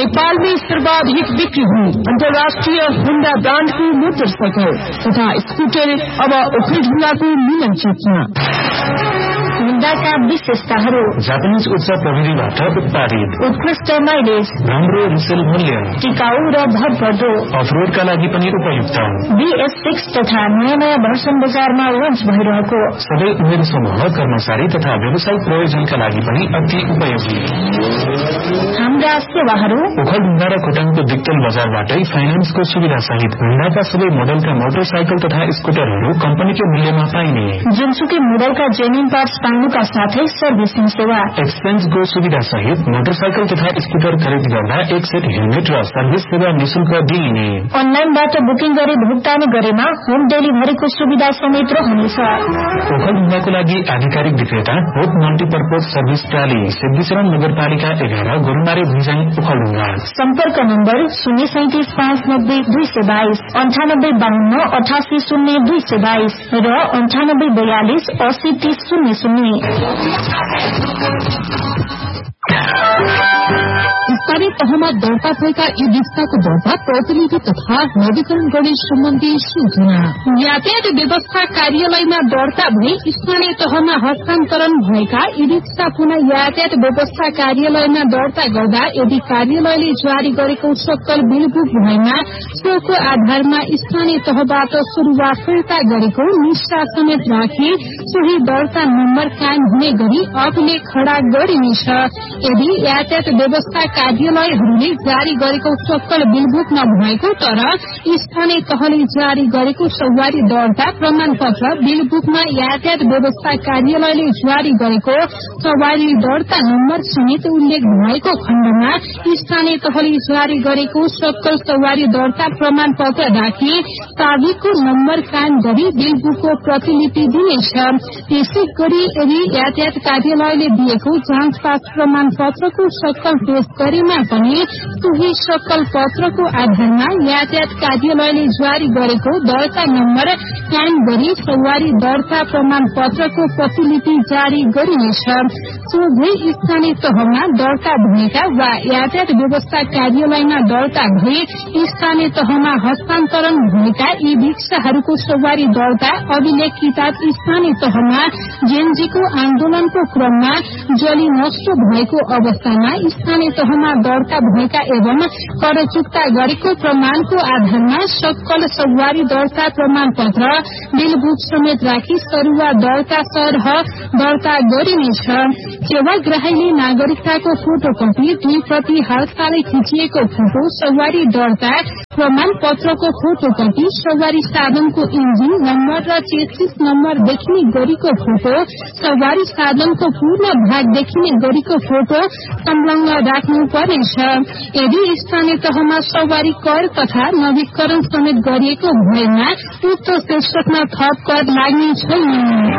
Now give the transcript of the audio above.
नेपाल में सर्वाधिक बिक्री हुई अंतर्राष्ट्रीय होंडा ब्रांड की मोटरसाइकिल तथा स्कूटर अब ओखलढुंगा को मिलन चौकमा। होंडाका विशेषताहरू: जापानीज उच्च प्रविधिबाट उत्पादित, उत्कृष्ट माइलेज, राम्रो रिसेल मूल्य, टिकाऊ र भरपर्दो, अफरोडका लागि पनि उपयुक्त। BS6 तथा नयाँ भर्सन बजारमा लन्च भइरहेको। सबै उमेर समूह, कर्मचारी तथा व्यावसायिक प्रयोजनका लागि पनि अति उपयोगी। हाम्रा सेवाहरू: ओखलढुंगा र खोटाङको दिक्तेल बजारबाटै फाइनान्सको सुविधा सहित होंडाका सबै मोडलका मोटरसाइकल तथा स्कूटरहरू कम्पनीको मूल्यमा पाइने। जुनसुकै मोडलका जेन्युन पार्ट्स पाउनुका साथै सर्भिसिङ सेवा, एक्सचेन्जको सुविधा सहित मोटरसाइकल तथा स्कूटर खरिद गर्दा एक सेट हेलमेट र सर्भिस सेवा निशुल्क दिइने। अनलाइनबाट बुकिङ गरी भुक्तानी गरेमा होम डेलिभरीको सुविधा समेत रहनेछ। ओखलढुंगाको लागि आधिकारिक विक्रेता होप मल्टीपर्पज सर्भिस प्राली, सिद्धिचरण नगरपालिका 11, गोरुमारे भुइँजाङ, ओखलढुंगा। सम्पर्क नम्बर 037590222, 9852880222 र 9842803000। स्थानीय तहमा दर्ता भएका ई रिक्साको दर्ता, प्रतिलिपि तथा नवीकरण गर्ने सम्बन्धी सूचना यातायात व्यवस्था कार्यालयमा दर्ता भई स्थानीय तहमा हस्तान्तरण भएका ई रिक्सा पुनः यातायात व्यवस्था कार्यालयमा दर्ता गर्दा यदि कार्यालयले जारी गरेको सक्कल बिलबुक भएमा सोको आधारमा स्थानीय तहबाट शुरूआत फिर्ता गरेको निष्ठा समेत राखी सोही दर्ता नम्बर कायम हुने गरी अभिलेख खड़ा गरिनेछ। यदि यातायात व्यवस्था कार्यालयहरूले जारी गरेको सक्कल बिलबुक नभएको तर स्थानीय तहले जारी गरेको सवारी दर्ता प्रमाण पत्र बिलबुकमा यातायात व्यवस्था कार्यालयले जारी गरेको सवारी दर्ता नम्बर समेत उल्लेख भएको खण्डमा स्थानीय तहले जारी गरेको सक्कल सवारी दर्ता प्रमाण पत्र राखी ताबिजको नम्बर कायम गरी बिलबुकको प्रतिलिपि दिनेछ। त्यसै गरी यदि यातायात कार्यालयले दिएको जाँच पास प्रमाण पत्रको सक्कल पेश गरेमा पनि सोही सक्कल पत्रको आधारमा यातायात कार्यालयले जारी गरेको दर्ता नम्बर कायम गरी सवारी दर्ता प्रमाण पत्रको प्रतिलिपि जारी गरिनेछ। सोझै स्थानीय तहमा दर्ता भएका वा यातायात व्यवस्था कार्यालयमा दर्ता भई स्थानीय तहमा हस्तान्तरण भएका यी रिक्साहरूको सवारी दर्ता अभिलेख किताब स्थानीय तहमा जेनजीको आन्दोलनको क्रममा जली नष्ट भएको अवस्थामा स्थानीय तहमा दर्ता भएका एवं कर चुक्ता गरेको प्रमाणको आधारमा सक्कल सवारी दर्ता प्रमाण पत्र बिलबुक समेत राखी सरुवा दर्ता सरह दर्ता गरिनेछ। सेवाग्राहीले नागरिकताको फोटोकपी 2 प्रति हालसालै खिचिएको फोटो, सवारी दर्ता प्रमाण पत्रको फोटोकपी, सवारी साधनको इन्जिन नम्बर र चेसिस नम्बर देखिने गरीको फोटो, सवारी साधनको पूर्ण भाग देखिने गरीको फोटो संलग्न राख्नु पर्नेछ। यदि स्थानीय तहमा सवारी कर तथा नवीकरण समेत गरिएको भएमा उक्त शीर्षकमा थप कर लाग्ने छैन।